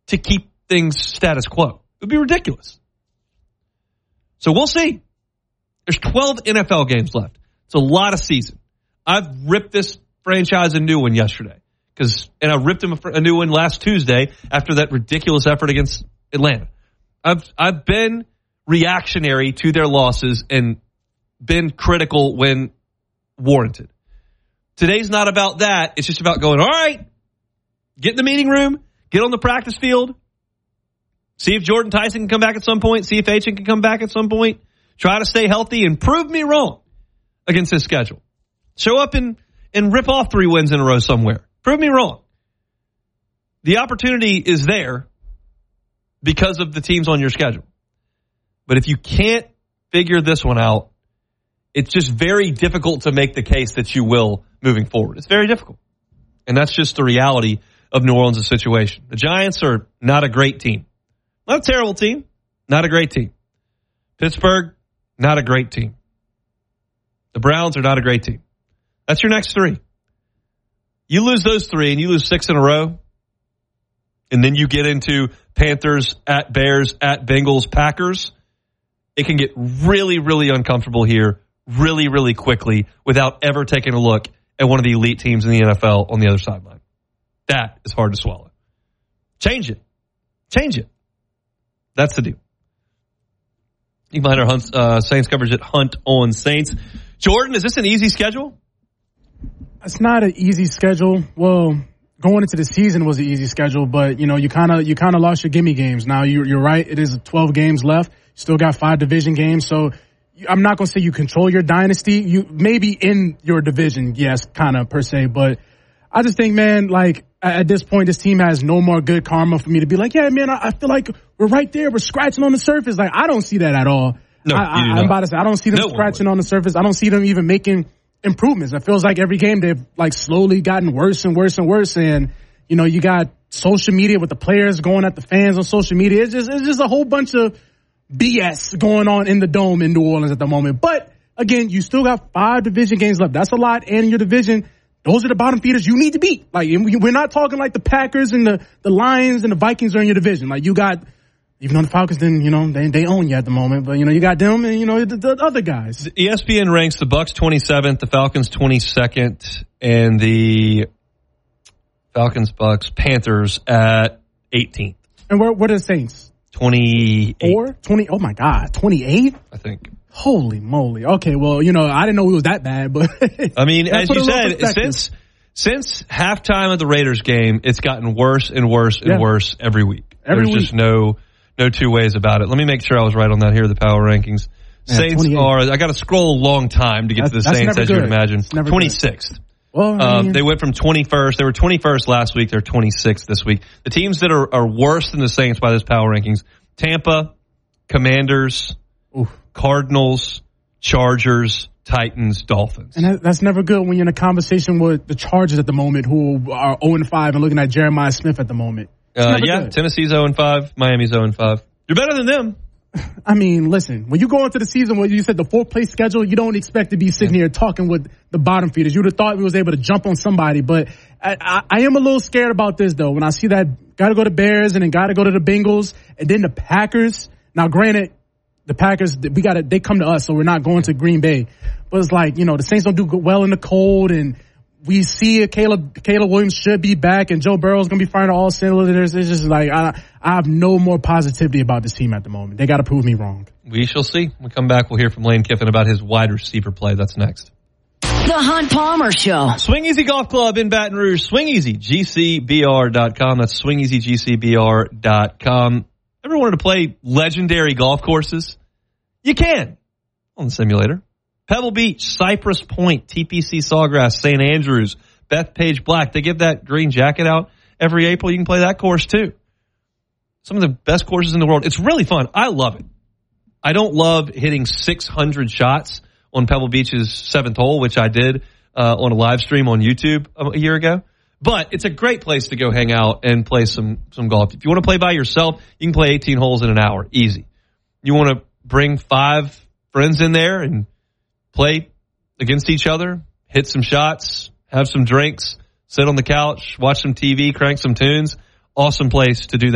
to keep things status quo. It would be ridiculous. So we'll see. There's 12 NFL games left. It's a lot of season. I've ripped this franchise a new one yesterday. And I ripped him a new one last Tuesday after that ridiculous effort against Atlanta. I've been reactionary to their losses and been critical when warranted. Today's not about that. It's just about going, all right, get in the meeting room, get on the practice field, see if Jordan Tyson can come back at some point, see if Achane can come back at some point, try to stay healthy and prove me wrong against his schedule. Show up and rip off 3 wins in a row somewhere. Prove me wrong. The opportunity is there because of the teams on your schedule. But if you can't figure this one out, it's just very difficult to make the case that you will moving forward. It's very difficult. And that's just the reality of New Orleans' situation. The Giants are not a great team. Not a terrible team. Not a great team. Pittsburgh, not a great team. The Browns are not a great team. That's your next 3. You lose those 3 and you lose 6 in a row, and then you get into Panthers, at Bears, at Bengals, Packers, it can get really, really uncomfortable here really, really quickly without ever taking a look at one of the elite teams in the NFL on the other sideline. That is hard to swallow. Change it. Change it. That's the deal. You can find our Saints coverage at Hunt on Saints. Jordan, is this an easy schedule? It's not an easy schedule. Well, going into the season was an easy schedule, but you kind of lost your gimme games. Now you're right. It is 12 games left. You still got 5 division games. So I'm not going to say you control your dynasty. You maybe in your division, yes, kind of per se. But I just think, man, like at this point, this team has no more good karma for me to be like, yeah, man, I feel like we're right there. We're scratching on the surface. Like I don't see that at all. No, I'm about to say I don't see them scratching on the surface. I don't see them even making improvements. It feels like every game they've like slowly gotten worse and worse and worse. And you got social media with the players going at the fans on social media. It's just a whole bunch of BS going on in the dome in New Orleans at the moment. But again, you still got 5 division games left. That's a lot. And in your division, those are the bottom feeders you need to beat. Like we're not talking like the Packers and the Lions and the Vikings are in your division. Like you got, even though the Falcons didn't, they own you at the moment, but you got them and the other guys. ESPN ranks the Bucs 27th, the Falcons 22nd, and the Falcons, Bucs, Panthers at 18th. And what are the Saints? 28. 20. Oh my God, 28? I think. Holy moly. Okay, well, I didn't know it was that bad, but I mean, as you said, since halftime of the Raiders game, it's gotten worse and worse and worse every week. There's just no 2 ways about it. Let me make sure I was right on that. Here are the power rankings. Yeah, Saints 28. I got to scroll a long time to get to the Saints, as you would imagine. 26th. Well, they went from 21st. They were 21st last week. They're 26th this week. The teams that are worse than the Saints by this power rankings: Tampa, Commanders, Cardinals, Chargers, Titans, Dolphins. And that's never good when you're in a conversation with the Chargers at the moment, who are 0-5 and looking at Jeremiah Smith at the moment. Good. Tennessee's 0-5. Miami's 0-5. You're better than them. I mean, listen, when you go into the season where you said the 4th-place schedule, you don't expect to be sitting here talking with the bottom feeders. You would have thought we was able to jump on somebody, but I am a little scared about this, though. When I see that got to go to Bears and then got to go to the Bengals and then the Packers. Now, granted, the Packers, they come to us, so we're not going to Green Bay. But it's like, the Saints don't do well in the cold, and we see Caleb Williams should be back, and Joe Burrow's going to be firing all cylinders. It's just like I have no more positivity about this team at the moment. They got to prove me wrong. We shall see. When we come back, we'll hear from Lane Kiffin about his wide receiver play. That's next. The Hunt Palmer Show. Swing Easy Golf Club in Baton Rouge. Swing Easy, GCBR.com. That's swingeasygcbr.com. Ever wanted to play legendary golf courses? You can on the simulator. Pebble Beach, Cypress Point, TPC Sawgrass, St. Andrews, Bethpage Black. They give that green jacket out every April. You can play that course too. Some of the best courses in the world. It's really fun. I love it. I don't love hitting 600 shots on Pebble Beach's 7th hole, which I did on a live stream on YouTube a year ago. But it's a great place to go hang out and play some golf. If you want to play by yourself, you can play 18 holes in an hour. Easy. You want to bring 5 friends in there and play against each other, hit some shots, have some drinks, sit on the couch, watch some TV, crank some tunes. Awesome place to do that.